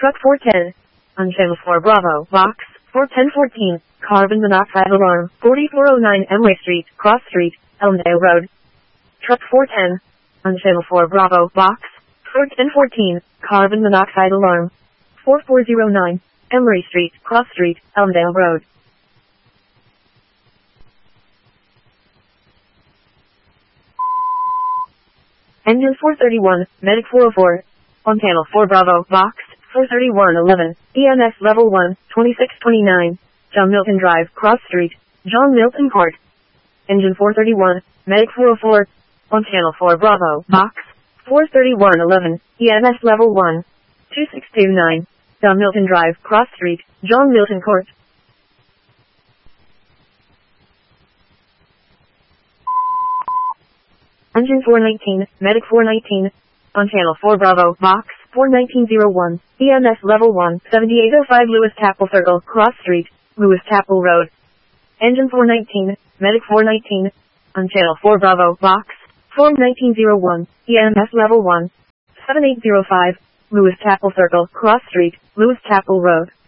Truck 410. On channel 4 Bravo, box 41014, carbon monoxide alarm, 4409 Emily Street, Cross Street, Elmdale Road. Truck 410. On channel 4 Bravo, box 41014, carbon monoxide alarm, 4409 Emery Street, Cross Street, Elmdale Road. Engine 431, Medic 404. On channel 4 Bravo, box 43111, EMS level 1, 2629, John Milton Drive, Cross Street, John Milton Court. Engine 431, Medic 404. On channel 4 Bravo, box 43111, EMS level 1, 2629, John Milton Drive, Cross Street, John Milton Court. Engine 419, Medic 419. On channel 4 Bravo, box 41901, EMS level 1, 7805 Lewis Chapel Circle, Cross Street, Lewis Chapel Road. Engine 419, Medic 419. On channel 4 Bravo, box 41901, EMS level 1, 7805 Lewis Chapel Circle, Cross Street, Lewis Chapel Road.